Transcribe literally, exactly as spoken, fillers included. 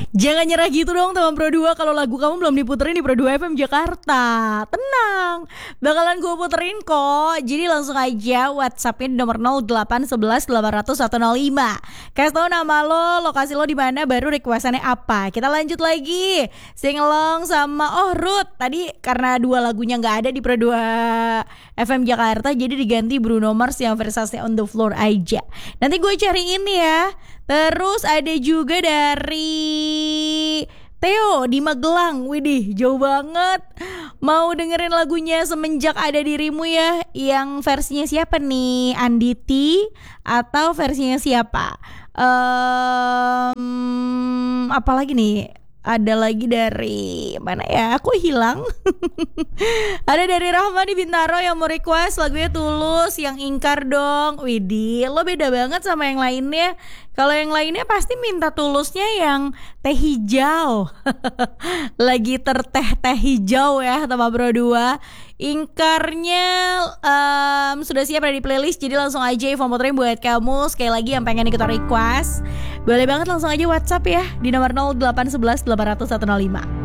Jangan nyerah gitu dong teman Pro dua. Kalau lagu kamu belum diputerin di Pro dua F M Jakarta, tenang, bakalan gue puterin kok. Jadi langsung aja WhatsAppnya di nomor nol delapan satu satu delapan nol nol satu nol lima. Kasih tau nama lo, lokasi lo di mana, baru requestannya apa. Kita lanjut lagi, sing along sama oh Ruth. Tadi karena dua lagunya nggak ada di Pro dua F M Jakarta, jadi diganti Bruno Mars yang versasinya On The Floor aja. Nanti gue cariin ya. Terus ada juga dari Theo di Magelang. Widih, jauh banget. Mau dengerin lagunya Semenjak Ada Dirimu ya. Yang versinya siapa nih? Anditi atau versinya siapa? Um, apa lagi nih? Ada lagi dari mana ya? Aku hilang. Ada dari Rahmadi Bintaro yang mau request lagunya Tulus yang Ingkar dong. Widih, lo beda banget sama yang lainnya. Kalau yang lainnya pasti minta Tulusnya yang teh hijau. Lagi terteh-teh hijau ya sama Bro dua. Ingkarnya um, sudah siap ada di playlist. Jadi langsung aja info motorin buat kamu. Sekali lagi yang pengen ikut request, boleh banget langsung aja WhatsApp ya di nomor nol delapan satu satu delapan nol nol satu nol lima.